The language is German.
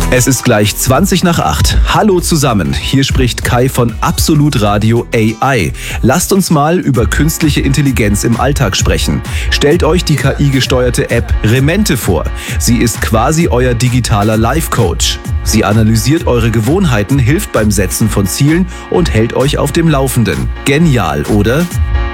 Es ist gleich 20 nach 8. Hallo zusammen, hier spricht Kai von Absolut Radio AI. Lasst uns mal über künstliche Intelligenz im Alltag sprechen. Stellt euch die KI-gesteuerte App Remente vor. Sie ist quasi euer digitaler Life-Coach. Sie analysiert eure Gewohnheiten, hilft beim Setzen von Zielen und hält euch auf dem Laufenden. Genial, oder?